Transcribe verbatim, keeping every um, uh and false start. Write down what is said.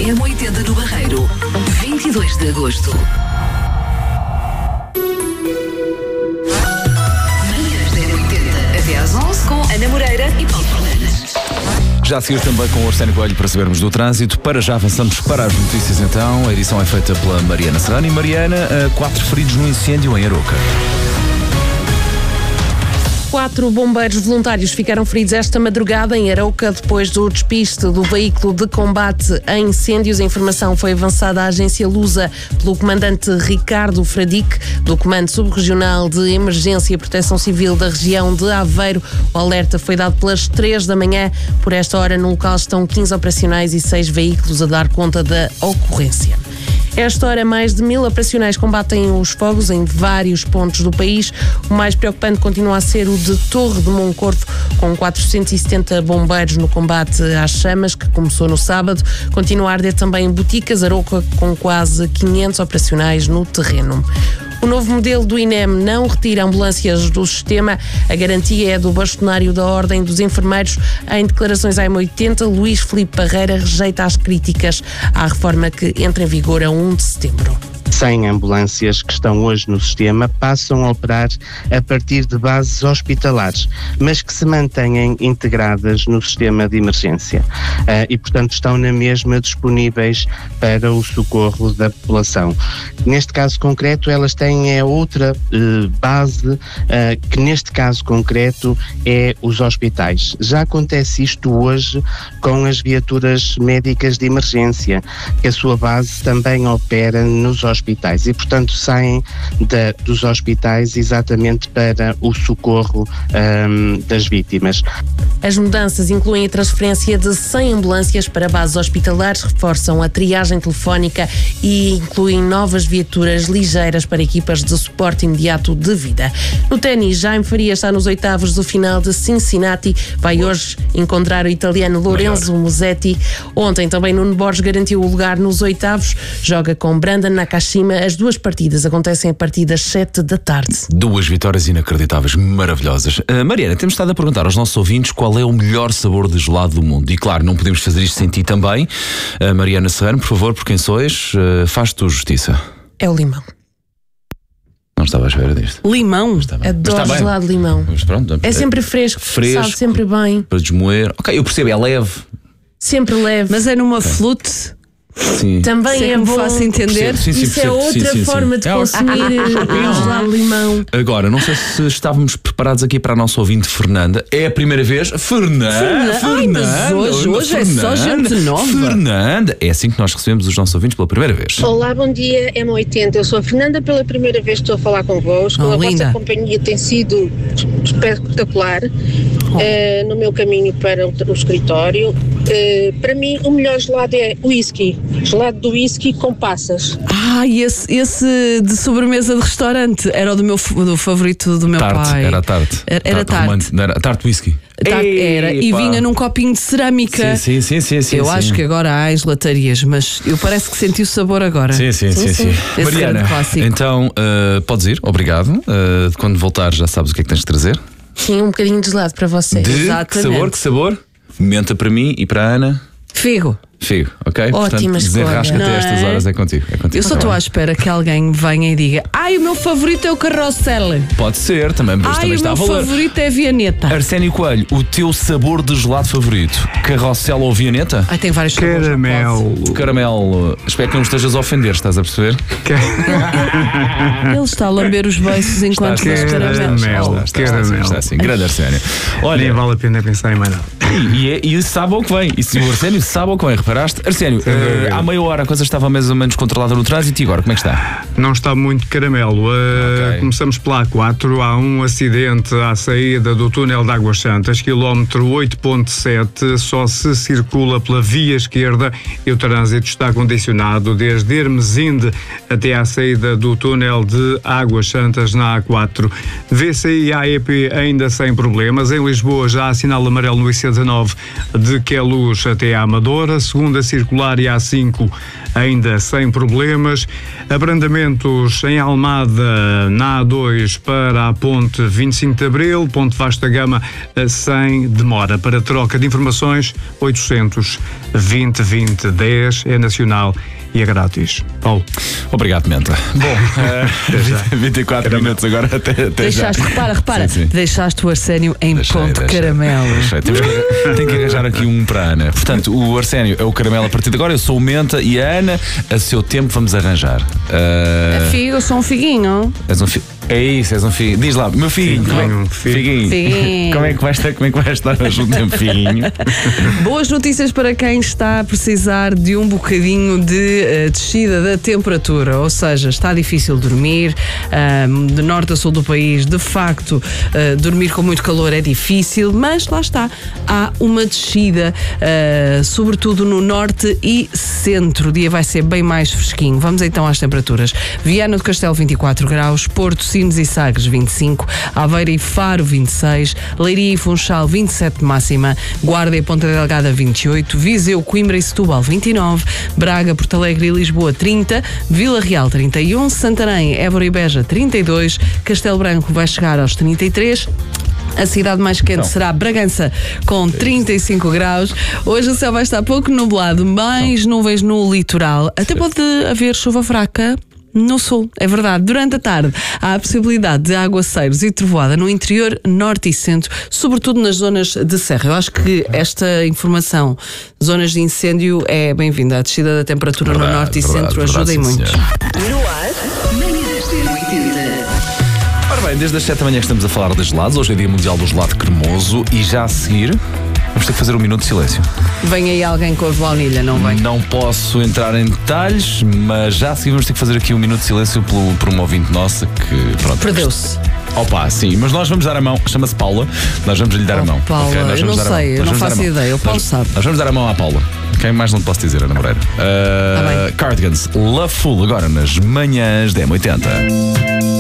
M oitenta no Barreiro, vinte e dois de agosto. Manhãs da M oitenta, até às onze, com Ana Moreira e Paulo Fernandes. Já a seguir também com o Arsénio Coelho para sabermos do trânsito. Para já avançamos para as notícias então. A edição é feita pela Mariana Serrano. E Mariana, quatro feridos no incêndio em Aroca. Quatro bombeiros voluntários ficaram feridos esta madrugada em Aroca depois do despiste do veículo de combate a incêndios. A informação foi avançada à agência Lusa pelo comandante Ricardo Fradique, do Comando Subregional de Emergência e Proteção Civil da região de Aveiro. O alerta foi dado pelas três da manhã. Por esta hora no local estão quinze operacionais e seis veículos a dar conta da ocorrência. Esta hora, mais de mil operacionais combatem os fogos em vários pontos do país. O mais preocupante continua a ser o de Torre de Moncorvo, com quatrocentos e setenta bombeiros no combate às chamas, que começou no sábado. Continua a arder também em Boticas, Aroca, com quase quinhentos operacionais no terreno. O novo modelo do I N E M não retira ambulâncias do sistema. A garantia é do bastonário da Ordem dos Enfermeiros. Em declarações à M oitenta, Luís Filipe Parreira rejeita as críticas à reforma que entra em vigor a um de setembro. cem ambulâncias que estão hoje no sistema passam a operar a partir de bases hospitalares, mas que se mantêm integradas no sistema de emergência uh, e, portanto, estão na mesma disponíveis para o socorro da população. Neste caso concreto, elas têm é outra uh, base, uh, que neste caso concreto é os hospitais. Já acontece isto hoje com as viaturas médicas de emergência, que a sua base também opera nos hospitais. hospitais e, portanto, saem da, dos hospitais exatamente para o socorro um, das vítimas. As mudanças incluem a transferência de cem ambulâncias para bases hospitalares, reforçam a triagem telefónica e incluem novas viaturas ligeiras para equipas de suporte imediato de vida. No ténis, Jaime Faria está nos oitavos do final de Cincinnati. Vai hoje encontrar o italiano Lorenzo Musetti. Ontem também Nuno Borges garantiu o lugar nos oitavos. Joga com Brandon Nakashima. As duas partidas acontecem a partir das sete da tarde. Duas vitórias inacreditáveis, maravilhosas. Uh, Mariana, temos estado a perguntar aos nossos ouvintes qual é o melhor sabor de gelado do mundo. E claro, não podemos fazer isto sem ti também. Uh, Mariana Serrano, por favor, por quem sois, uh, faz tu justiça. É o limão. Não estava à espera disto. Limão? Adoro gelado de limão. Mas pronto, é sempre fresco, fresco, sabe sempre bem. Para desmoer. Ok, eu percebo, é leve. Sempre leve. Mas é numa okay. flute. Sim. Também Sei é bom. Fácil entender. Sim, sim, Isso percebo, é outra sim, sim, forma sim. de é consumir o gelado de limão. Agora, não sei se estávamos preparados aqui para a nossa ouvinte Fernanda. É a primeira vez. Fernanda! Fernanda! Ai, mas hoje, hoje é só gente nova. Fernanda! É assim que nós recebemos os nossos ouvintes pela primeira vez. Olá, bom dia, M oitenta. Eu sou a Fernanda, pela primeira vez estou a falar convosco. Oh, a linda. vossa companhia tem sido espetacular oh. uh, no meu caminho para o, o escritório. Uh, para mim, o melhor gelado é whisky. Gelado do whisky com passas. Ah, e esse, esse de sobremesa de restaurante era o do meu do favorito do meu tarte, pai. Era tarte. Era, era tarte. Romântico, não era tarte whisky. Tarte era. E vinha num copinho de cerâmica. Sim, sim, sim, sim, eu sim, acho sim. que agora há em gelatarias, mas eu parece que senti o sabor agora. Sim, sim, sim, sim, sim. Esse Mariana, então uh, podes ir, obrigado. Uh, quando voltares já sabes o que é que tens de trazer. Sim, um bocadinho de gelado para vocês. De Exatamente. que sabor, que sabor? Menta para mim e para a Ana. Figo. Figo, ok? Ótima Portanto, desenrasca escolha. até estas Não é? horas é contigo, é contigo. Eu só estou à espera que alguém venha e diga: ai, o meu favorito é o carrossel. Pode ser, também, mas Ai, também o está a meu valer. favorito é a vianeta. Arsénio Coelho, o teu sabor de gelado favorito? Carrossel ou vianeta? Ai, tem vários sabores. Caramelo. Caramelo. Espero que não estejas a ofender, estás a perceber? Ele está a lamber os beiços enquanto Está, faz está, caramelos. Caramelo. Está, está, está, assim, está assim. Grande Arsénio. Nem Olha, vale a pena pensar em mais nada. e, e, é- e sabe ao que vem. E se o Arsénio sabe ao que vem, reparaste? Arsénio, eh, há meia hora a coisa estava mais ou menos controlada no trânsito e agora como é que está? Não está muito caramelo. Uh, Ok. Começamos pela A quatro. Há um acidente à saída do túnel de Águas Santas, quilómetro oito ponto sete. Só se circula pela via esquerda e o trânsito está condicionado desde Hermesinde até à saída do túnel de Águas Santas na A quatro. V C I A E P ainda sem problemas. Em Lisboa já há sinal amarelo no I C dezanove de Queluz até à Amadora, segunda circular e A cinco ainda sem problemas, abrandamentos em Almada na A dois para a ponte vinte e cinco de Abril, ponte Vasta Gama sem demora. Para troca de informações, oitocentos, vinte, vinte, dez, é nacional e é grátis. Paulo. Obrigado, Menta. Bom, uh, vinte e quatro minutos agora até, até Deixaste, já. repara, repara, Sim, sim. deixaste o Arsénio em Deixei, ponto deixei, caramelo. deixei. Temos que, tem que arranjar aqui um para a Ana. Portanto, o Arsénio é o caramelo a partir de agora, eu sou o Menta e a Ana, a seu tempo, vamos arranjar. Uh, A figo, eu sou um figuinho. és um fi... É isso, és um filho. Diz lá, meu filho. Figuinho, Figuinho. Figuinho. Como é que vai estar, como é que vai estar no tempo, filhinho? Boas notícias para quem está a precisar de um bocadinho de uh, descida da temperatura, ou seja, está difícil dormir, uh, de norte a sul do país, de facto, uh, dormir com muito calor é difícil, mas lá está, há uma descida, uh, sobretudo no norte e centro. O dia vai ser bem mais fresquinho. Vamos então às temperaturas. Viana do Castelo, vinte e quatro graus, Porto, Sines e Sagres, vinte e cinco, Aveiro e Faro, vinte e seis, Leiria e Funchal, vinte e sete máxima, Guarda e Ponta Delgada, vinte e oito, Viseu, Coimbra e Setúbal, vinte e nove, Braga, Porto Alegre e Lisboa, trinta, Vila Real, trinta e um, Santarém, Évora e Beja, trinta e dois, Castelo Branco vai chegar aos trinta e três. A cidade mais quente Não. será Bragança, com trinta e cinco graus. Hoje o céu vai estar pouco nublado, mais nuvens no litoral. Até pode haver chuva fraca no sul, é verdade. Durante a tarde há a possibilidade de aguaceiros e trovoada no interior, norte e centro, sobretudo nas zonas de serra. Eu acho que esta informação, zonas de incêndio, é bem-vinda. A descida da temperatura Verdade, no norte e verdade, centro verdade, ajuda e sim, muito. senhora. No ar, manhãs da oitenta. Ora bem, desde as sete da manhã que estamos a falar de gelados. Hoje é Dia Mundial do Gelado Cremoso e já a seguir vamos ter que fazer um minuto de silêncio. Vem aí alguém com a baunilha, não vem? Não posso entrar em detalhes, mas já a seguir vamos ter que fazer aqui um minuto de silêncio pelo, por uma ouvinte nossa que, pronto. Perdeu-se. Opa, sim, mas nós vamos dar a mão, chama-se Paula, nós vamos lhe dar Oh, a mão. Paula, ok? Nós eu vamos não dar a sei, mão. eu Nós não vamos dar a faço mão. ideia, o Paulo nós, sabe. Nós vamos dar a mão à Paula. Quem mais não te posso dizer, Ana Moreira? Uh, Tá bem. Cardigans, Love Full, agora nas manhãs da M oitenta.